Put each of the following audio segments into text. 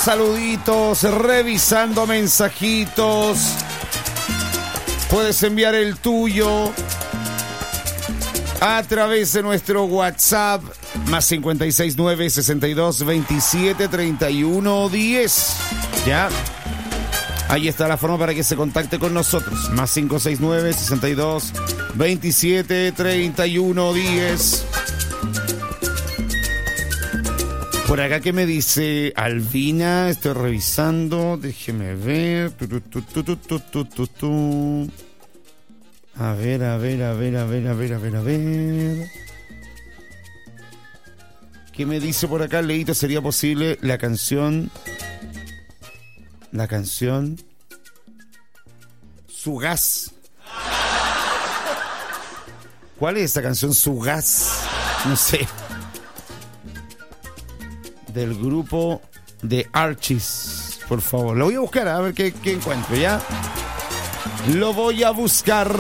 saluditos, revisando mensajitos. Puedes enviar el tuyo a través de nuestro WhatsApp más 569 62 27 31 10. Ya. Ahí está la forma para que se contacte con nosotros. Más 569 62 27 31 10. Por acá, ¿qué me dice Albina? Estoy revisando. Déjeme ver. A ver. ¿Qué me dice por acá, Leito? ¿Sería posible la canción Su Gas? ¿Cuál es esa canción, Su Gas? No sé. Del grupo de Archies, por favor. Lo voy a buscar, a ver qué encuentro, ¿ya? Lo voy a buscar.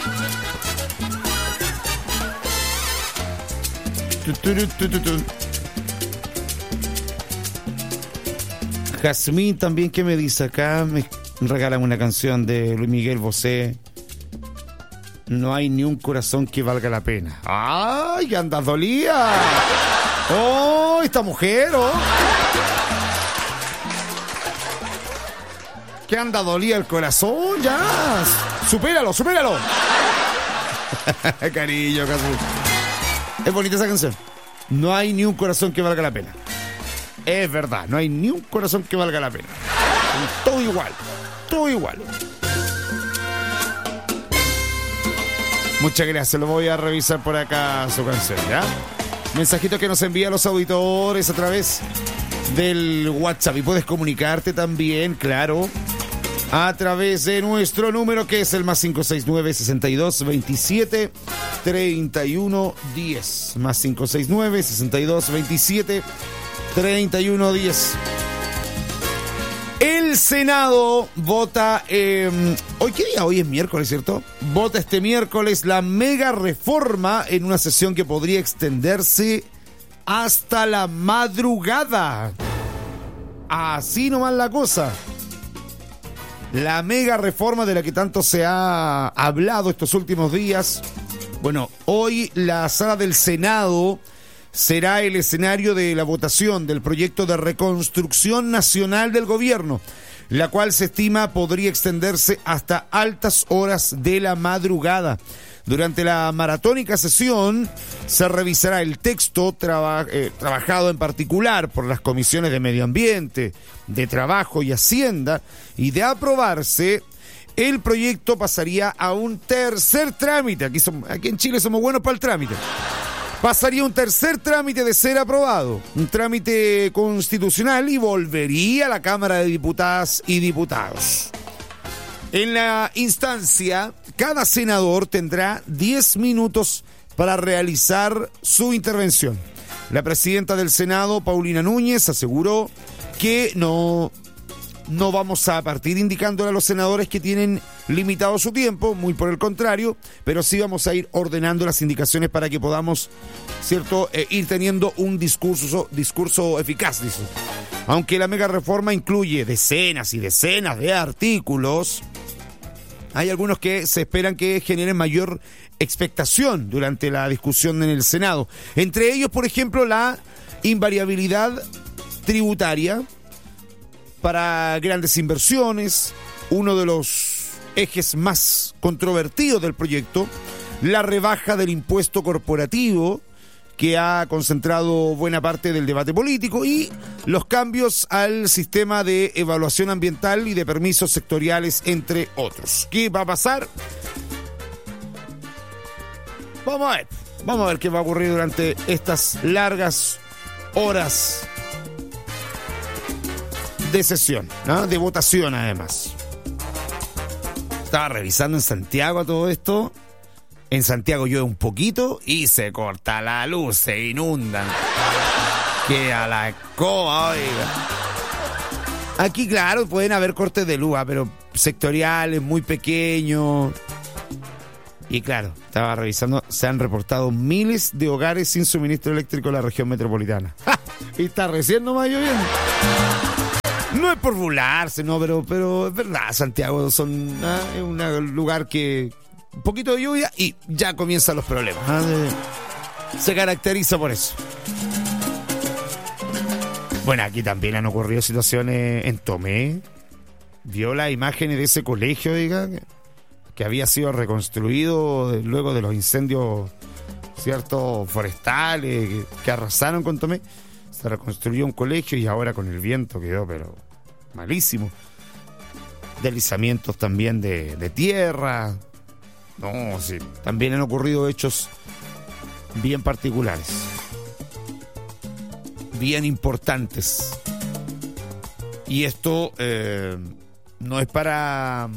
Jazmín también, ¿qué me dice acá? Me regalan una canción de Luis Miguel Bosé. No hay ni un corazón que valga la pena. ¡Ay, que andas dolía! ¡Oh, esta mujer! ¡Oh! ¿Qué anda dolía el corazón? ¡Ya! ¡Supéralo! Cariño, casi. Es bonita esa canción. No hay ni un corazón que valga la pena. Es verdad, no hay ni un corazón que valga la pena. Todo igual. Muchas gracias, lo voy a revisar por acá su canción, ¿ya? Mensajito que nos envían los auditores a través del WhatsApp. Y puedes comunicarte también, claro, a través de nuestro número, que es el más 569 62 27 31 10. Más 569 62 27 31 10. El Senado vota, ¿hoy qué día? Hoy es miércoles, ¿cierto? Vota este miércoles la mega reforma en una sesión que podría extenderse hasta la madrugada. Así nomás la cosa. La mega reforma de la que tanto se ha hablado estos últimos días. Bueno, hoy la sala del Senado será el escenario de la votación del proyecto de reconstrucción nacional del gobierno, la cual se estima podría extenderse hasta altas horas de la madrugada. Durante la maratónica sesión se revisará el texto trabajado en particular por las comisiones de Medio Ambiente, de Trabajo y Hacienda, y de aprobarse, el proyecto pasaría a un tercer trámite. Aquí en Chile somos buenos para el trámite. Pasaría un tercer trámite de ser aprobado, un trámite constitucional, y volvería a la Cámara de Diputadas y Diputados. En la instancia, cada senador tendrá 10 minutos para realizar su intervención. La presidenta del Senado, Paulina Núñez, aseguró que no vamos a partir indicándole a los senadores que tienen limitado su tiempo, muy por el contrario, pero sí vamos a ir ordenando las indicaciones para que podamos, ¿cierto?, ir teniendo un discurso eficaz, dice. Aunque la mega reforma incluye decenas y decenas de artículos, hay algunos que se esperan que generen mayor expectación durante la discusión en el Senado. Entre ellos, por ejemplo, la invariabilidad tributaria para grandes inversiones, uno de los ejes más controvertidos del proyecto, la rebaja del impuesto corporativo, que ha concentrado buena parte del debate político, y los cambios al sistema de evaluación ambiental y de permisos sectoriales, entre otros. ¿Qué va a pasar? Vamos a ver qué va a ocurrir durante estas largas horas de sesión, ¿no? De votación, además. Estaba revisando en Santiago todo esto. En Santiago llueve un poquito y se corta la luz, se inundan. Que a la coa, oiga. Aquí, claro, pueden haber cortes de luz, pero sectoriales, muy pequeños. Y claro, estaba revisando, se han reportado miles de hogares sin suministro eléctrico en la región metropolitana. ¡Ja! Y está recién nomás lloviendo. No es por burlarse, no, pero es verdad, Santiago es un lugar que un poquito de lluvia y ya comienzan los problemas. Se caracteriza por eso. Bueno, aquí también han ocurrido situaciones en Tomé. Vio las imágenes de ese colegio, diga, que había sido reconstruido luego de los incendios, ciertos forestales que arrasaron con Tomé. Se reconstruyó un colegio y ahora con el viento quedó, pero malísimo. Deslizamientos también de tierra. No, sí, también han ocurrido hechos bien particulares, bien importantes. Y esto no es para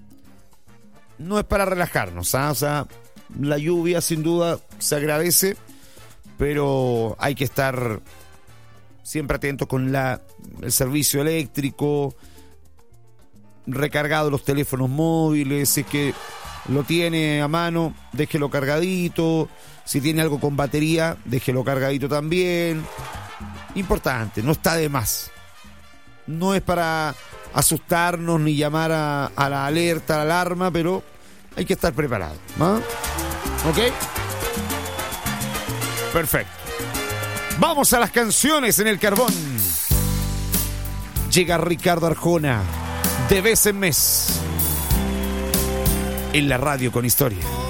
relajarnos, ¿ah? O sea, la lluvia sin duda se agradece, pero hay que estar siempre atentos con el servicio eléctrico, recargado los teléfonos móviles, si es que lo tiene a mano, déjelo cargadito. Si tiene algo con batería, déjelo cargadito también. Importante, no está de más. No es para asustarnos ni llamar a la alerta, a la alarma, pero hay que estar preparado, ¿no? ¿Ok? Perfecto. Vamos a las canciones en el carbón. Llega Ricardo Arjona, de vez en mes, en la radio con historia.